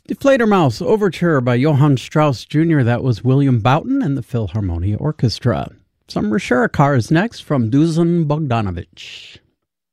The Fledermaus Overture by Johann Strauss Jr. That was William Boughton and the Philharmonia Orchestra. Some Risherikar is next from Dusan Bogdanovich.